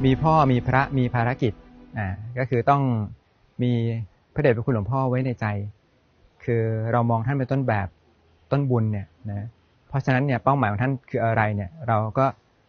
มีพ่อมีพระมีภารกิจก็คือต้องมีพระเดชพระคุณหลวงพ่อไว้ในใจ คือเรามองท่านเป็นต้นแบบต้นบุญเนี่ยนะเพราะฉะนั้นเนี่ยเป้าหมายของท่านคืออะไรเนี่ยเราก็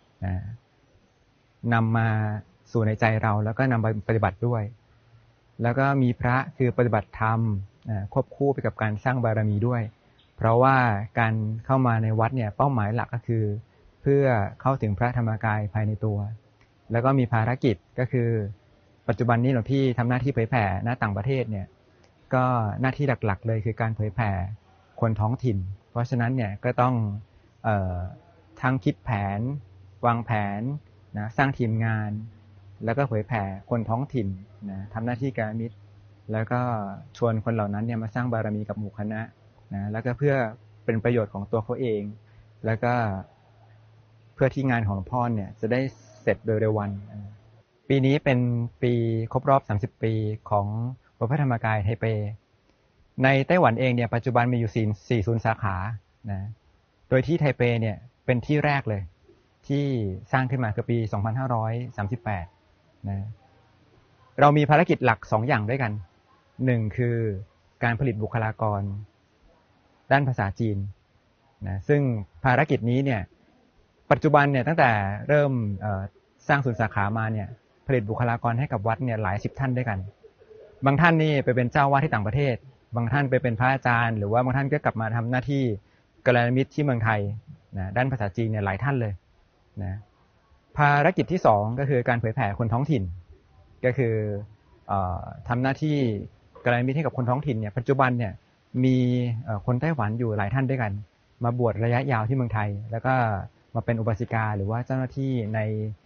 นำมาสู่ในใจเราแล้วก็นำไปปฏิบัติด้วยแล้วก็มีพระคือปฏิบัติธรรมควบคู่ไปกับการสร้างบารมีด้วยเพราะว่าการเข้ามาในวัดเนี่ยเป้าหมายหลักก็คือเพื่อเข้าถึงพระธรรมกายภายในตัวแล้วก็มีภารกิจก็คือปัจจุบันนี้หลวงพี่ทำหน้าที่เผยแผ่ณต่างประเทศเนี่ยก็หน้าที่หลักๆเลยคือการเผยแผ่คนท้องถิ่นเพราะฉะนั้นเนี่ยก็ต้องทั้งคิดแผนวางแผนนะสร้างทีมงานแล้วก็เผยแผ่คนท้องถิ่นนะทำหน้าที่การมิตรแล้วก็ชวนคนเหล่านั้นเนี่ยมาสร้างบารมีกับหมู่คณะนะแล้วก็เพื่อเป็นประโยชน์ของตัวเขาเองแล้วก็เพื่อที่งานของหลวงพ่อเนี่ยจะได้เสร็จโดยเร็ววันปีนี้เป็นปีครบรอบ30 ปีของวัดพระธรรมกายไทเปในไต้หวันเองเนี่ยปัจจุบันมีอยู่40 สาขานะโดยที่ไทเปเนี่ยเป็นที่แรกเลยที่สร้างขึ้นมาคือปี2538นะเรามีภารกิจหลัก2 อย่างด้วยกัน1คือการผลิตบุคลากรด้านภาษาจีนนะซึ่งภารกิจนี้เนี่ยปัจจุบันเนี่ยตั้งแต่เริ่มสร้างศูนย์สาขามาเนี่ยผลิตบุคลากรให้กับวัดเนี่ยหลาย10 ท่านด้วยกันบางท่านนี่ไปเป็นเจ้าวาดที่ต่างประเทศบางท่านไปเป็นพระอาจารย์หรือว่าบางท่านก็กลับมาทำหน้าที่กัลยาณมิตรที่เมืองไทยนะด้านภาษาจีนเนี่ยหลายท่านเลยนะภารกิจที่2ก็คือการเผยแผ่คนท้องถิ่นก็คือทำหน้าที่กัลยาณมิตรให้กับคนท้องถิ่นเนี่ยปัจจุบันเนี่ยมีคนไต้หวันอยู่หลายท่านด้วยกันมาบวชระยะยาวที่เมืองไทยแล้วก็มาเป็นอุบาสิกาหรือว่าเจ้าหน้าที่ใน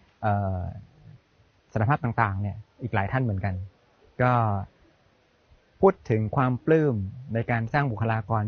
สถานภาพต่างๆเนี่ยอีกหลายท่านเหมือนกันก็พูดถึงความปลื้มในการสร้างบุคลากร